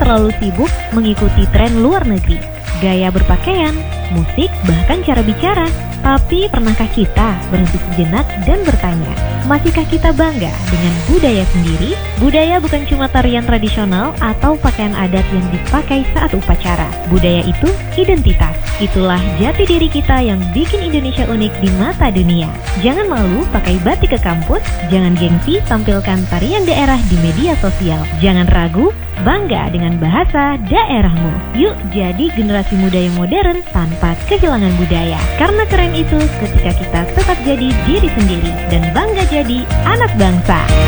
terlalu sibuk mengikuti tren luar negeri, gaya berpakaian, musik, bahkan cara bicara. Tapi pernahkah kita berhenti sejenak dan bertanya, masihkah kita bangga dengan budaya sendiri? Budaya bukan cuma tarian tradisional atau pakaian adat yang dipakai saat upacara. Budaya itu identitas. Itulah jati diri kita yang bikin Indonesia unik di mata dunia. Jangan malu pakai batik ke kampus, jangan gengsi tampilkan tarian daerah di media sosial. Jangan ragu, bangga dengan bahasa daerahmu. Yuk jadi generasi muda yang modern tanpa kehilangan budaya. Karena keren itu ketika kita tetap jadi diri sendiri dan bangga jadi anak bangsa.